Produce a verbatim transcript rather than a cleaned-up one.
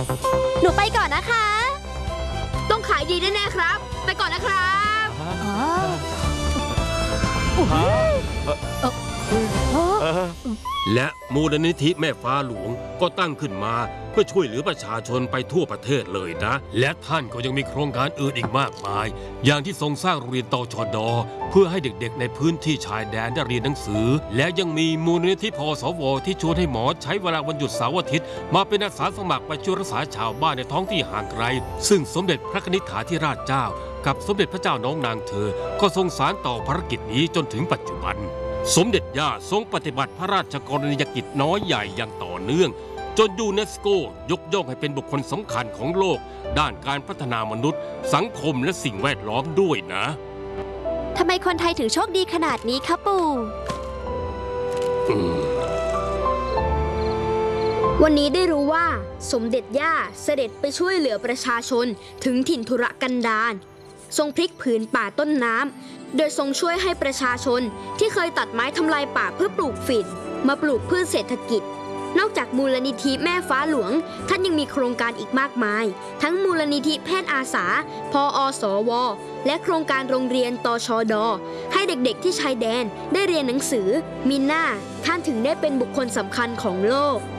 หนูไปก่อนนะคะต้องขายดีแน่ๆครับไปก่อนนะครับและมูลนิธิแม่ฟ้าหลวงก็ตั้งขึ้นมาเพื่อช่วยเหลือประชาชนไปทั่วประเทศเลยนะและท่านก็ยังมีโครงการอื่นอีกมากมายอย่างที่ทรงสร้างโรงเรียนตชด.เพื่อให้เด็กๆในพื้นที่ชายแดนได้เรียนหนังสือและยังมีมูลนิธิพสวที่ชวนให้หมอใช้เวลาวันหยุดเสาร์อาทิตย์มาเป็นอาสาสมัครไปช่วยรักษาชาวบ้านในท้องที่ห่างไกลซึ่งสมเด็จพระนิธิถาธิราชเจ้ากับสมเด็จพระเจ้าน้องนางเธอก็ทรงสานต่อภารกิจนี้จนถึงปัจจุบันสมเด็จย่าทรงปฏิบัติพระราชกรณียกิจน้อยใหญ่อย่างต่อเนื่องจนยูเนสโกยกย่องให้เป็นบุคคลสำคัญของโลกด้านการพัฒนามนุษย์สังคมและสิ่งแวดล้อมด้วยนะทำไมคนไทยถึงโชคดีขนาดนี้คะปู่วันนี้ได้รู้ว่าสมเด็จย่าเสด็จไปช่วยเหลือประชาชนถึงถิ่นทุรกันดารทรงพลิกผืนป่าต้นน้ำโดยทรงช่วยให้ประชาชนที่เคยตัดไม้ทำลายป่าเพื่อปลูกฝิ่นมาปลูกพืชเศรษฐกิจนอกจากมูลนิธิแม่ฟ้าหลวงท่านยังมีโครงการอีกมากมายทั้งมูลนิธิแพทย์อาสาพอสวและโครงการโรงเรียนตชด.ให้เด็กๆที่ชายแดนได้เรียนหนังสือมีหน้าท่านถึงได้เป็นบุคคลสำคัญของโลก